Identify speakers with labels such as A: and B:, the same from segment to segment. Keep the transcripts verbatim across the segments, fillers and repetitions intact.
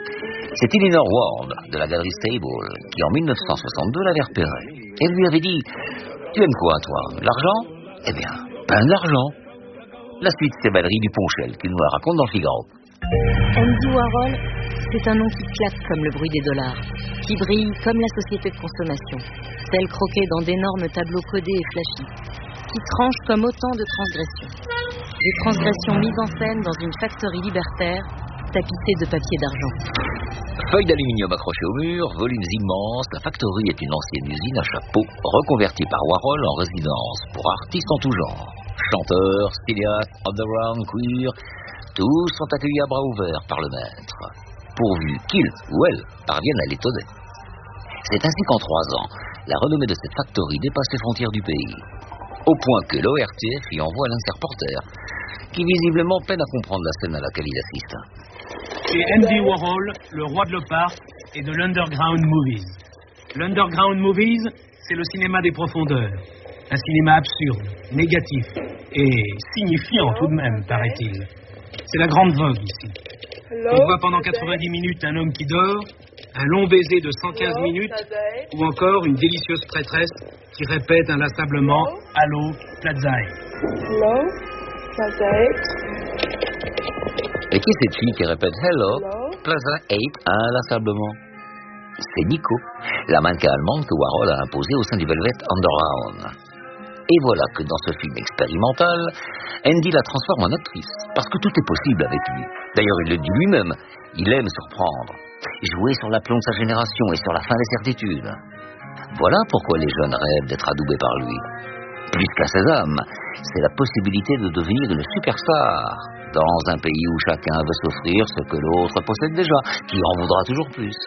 A: C'est Eleanor Ward, de la galerie Stable, qui en mille neuf cent soixante-deux l'avait repéré. Elle lui avait dit « Tu aimes quoi, toi? L'argent ?» Eh bien, ben d'argent. La suite, c'est Valérie Duponchel qui nous la raconte dans Figaro.
B: Andy Warhol, c'est un nom qui claque comme le bruit des dollars, qui brille comme la société de consommation, celle croquée dans d'énormes tableaux codés et flashy, qui tranche comme autant de transgressions. Des transgressions mises en scène dans une factory libertaire, tapissée de papier d'argent.
A: Feuilles d'aluminium accrochées au mur, volumes immenses, la factory est une ancienne usine à chapeau, reconvertie par Warhol en résidence pour artistes en tout genre. Chanteurs, stylistes, underground, queer, tous sont accueillis à bras ouverts par le maître, pourvu qu'il ou elle parvienne à l'étonner. C'est ainsi qu'en trois ans, la renommée de cette factory dépasse les frontières du pays, au point que l'O R T F y envoie l'un de ses reporters, qui visiblement peine à comprendre la scène à laquelle il assiste.
C: C'est Andy Warhol, le roi de l'opart et de l'underground movies. L'underground movies, c'est le cinéma des profondeurs. Un cinéma absurde, négatif et signifiant tout de même, paraît-il. C'est la grande vogue ici. On voit pendant quatre-vingt-dix minutes un homme qui dort, un long baiser de cent quinze minutes, ou encore une délicieuse prêtresse qui répète inlassablement « Allô, Plazae ».
D: Hello, Plaza
A: Et qui est cette fille qui répète « Hello, Plaza eight » inlassablement? C'est Nico, la mannequin allemande que Warhol a imposée au sein du Velvet Underground. Et voilà que dans ce film expérimental, Andy la transforme en actrice, parce que tout est possible avec lui. D'ailleurs, il le dit lui-même, il aime surprendre, jouer sur l'aplomb de sa génération et sur la fin des certitudes. Voilà pourquoi les jeunes rêvent d'être adoubés par lui. Plus qu'à Sésame, c'est la possibilité de devenir une superstar, dans un pays où chacun veut s'offrir ce que l'autre possède déjà, qui en voudra toujours plus.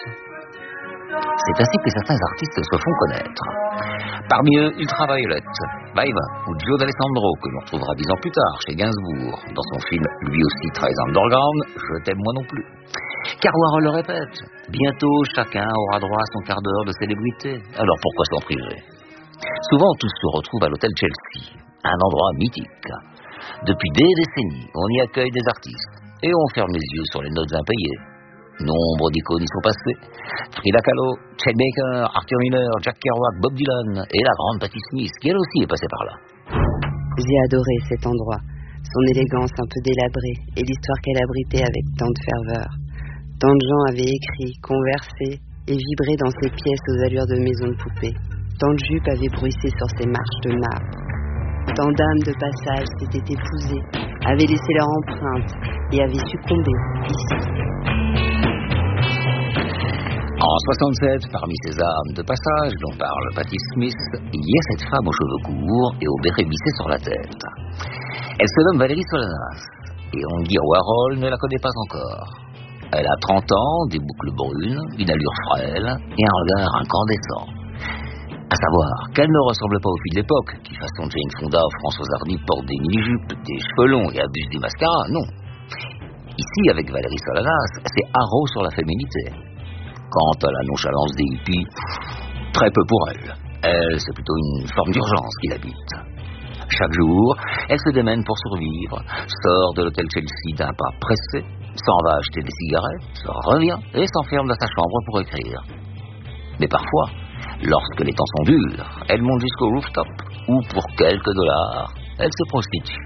A: C'est ainsi que certains artistes se font connaître. Parmi eux, Ultraviolet, Viva ou Joe D'Alessandro, que l'on retrouvera dix ans plus tard chez Gainsbourg, dans son film lui aussi très underground, Je t'aime moi non plus. Car Warhol le répète, bientôt chacun aura droit à son quart d'heure de célébrité, alors pourquoi s'en priver? Souvent, tous se retrouvent à l'hôtel Chelsea, un endroit mythique. Depuis des décennies, on y accueille des artistes, et on ferme les yeux sur les notes impayées. Nombre d'icônes y sont passées. Frida Kahlo, Chet Baker, Arthur Miller, Jack Kerouac, Bob Dylan et la grande Patti Smith, qui elle aussi est passée par là.
E: J'ai adoré cet endroit, son élégance un peu délabrée et l'histoire qu'elle abritait avec tant de ferveur. Tant de gens avaient écrit, conversé et vibré dans ces pièces aux allures de maisons de poupées. Tant de jupes avaient bruissé sur ces marches de marbre. Tant d'âmes de passage s'étaient épousées, avaient laissé leur empreinte et avaient succombé ici.
A: En soixante-sept, parmi ces âmes de passage dont parle Patti Smith, il y a cette femme aux cheveux courts et au béret vissé sur la tête. Elle se nomme Valérie Solanas, et Andy Warhol ne la connaît pas encore. Elle a trente ans, des boucles brunes, une allure frêle et un regard incandescent. À savoir qu'elle ne ressemble pas aux filles de l'époque, qui façon Jane Fonda ou Françoise Hardy portent des mini-jupes, des cheveux longs et abusent du mascara, non. Ici, avec Valérie Solanas, c'est haro sur la féminité. Quant à la nonchalance des hippies, très peu pour elle. Elle, c'est plutôt une forme d'urgence qui l'habite. Chaque jour, elle se démène pour survivre, sort de l'hôtel Chelsea d'un pas pressé, s'en va acheter des cigarettes, revient et s'enferme dans sa chambre pour écrire. Mais parfois, lorsque les temps sont durs, elle monte jusqu'au rooftop, où pour quelques dollars, elle se prostitue.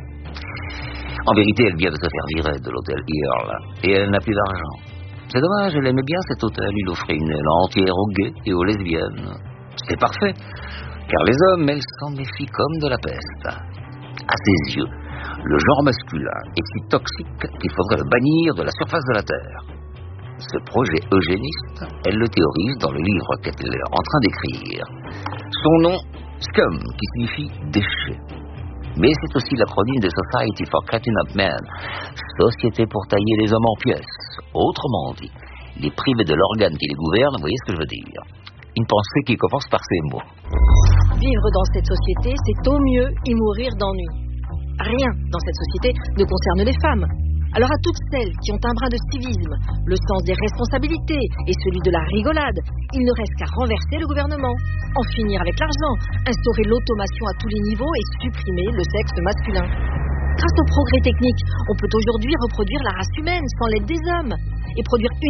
A: En vérité, elle vient de se faire virer de l'hôtel Earl, et elle n'a plus d'argent. C'est dommage, elle aimait bien cet hôtel, il offrait une aile entière aux gays et aux lesbiennes. C'était parfait, car les hommes, elles s'en méfient comme de la peste. À ses yeux, le genre masculin est si toxique qu'il faudrait le bannir de la surface de la Terre. Ce projet eugéniste, elle le théorise dans le livre qu'elle est en train d'écrire. Son nom, Scum, qui signifie déchet. Mais c'est aussi l'acronyme de Society for Cutting Up Men, Société pour tailler les hommes en pièces. Autrement dit, les privés de l'organe qui les gouverne, vous voyez ce que je veux dire. Une pensée qui commence par ces mots.
B: Vivre dans cette société, c'est au mieux y mourir d'ennui. Rien dans cette société ne concerne les femmes. Alors à toutes celles qui ont un brin de civisme, le sens des responsabilités et celui de la rigolade, il ne reste qu'à renverser le gouvernement, en finir avec l'argent, instaurer l'automation à tous les niveaux et supprimer le sexe masculin. Grâce au progrès technique, on peut aujourd'hui reproduire la race humaine sans l'aide des hommes et produire